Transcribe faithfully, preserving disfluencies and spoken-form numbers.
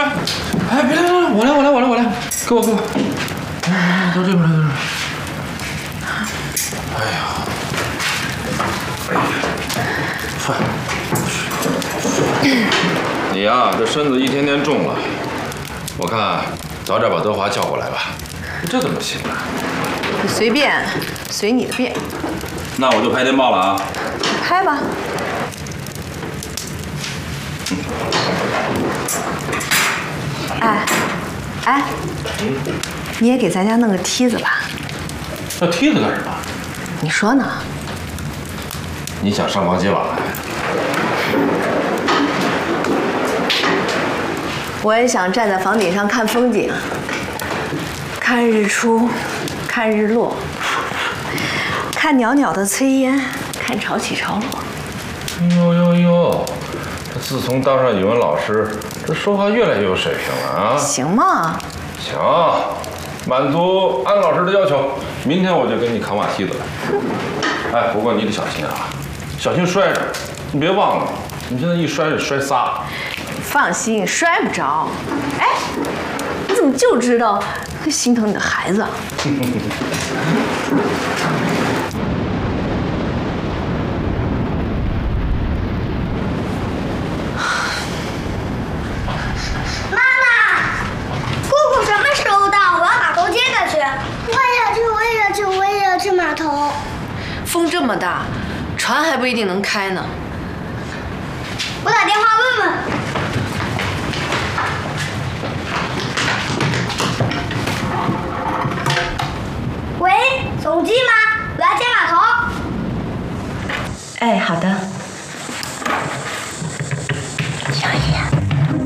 来，哎，别来来，我来，我来，我来，我来，给我给我，哎，到这边来，到这边。哎呀，哎呀，快！你呀，这身子一天天重了，我看早点把德华叫过来吧。这怎么行啊？ 你随便，随你的便。 那我就拍电报了啊！ 拍吧。哎，哎，你也给咱家弄个梯子吧。 那梯子干什么？ 你说呢？ 你想上房揭瓦来？ 我也想站在房顶上看风景，看日出，看日落，看袅袅的炊烟，看潮起潮落。 哟哟哟！这自从当上语文老师，这说话越来越有水平了啊！ 行吗？ 行，满足安老师的要求，明天我就给你扛瓦梯子来。哎，不过你得小心啊，小心摔着。你别忘了，你现在一摔就摔仨。 放心，摔不着。哎，你怎么就知道心疼你的孩子啊？ 妈妈，姑姑什么时候到？我要码头接她去。我也要去，我也要去，我也要去码头。 风这么大，船还不一定能开呢。 我打电话问问。喂，总机吗？我要接码头。 哎，好的。 小雨，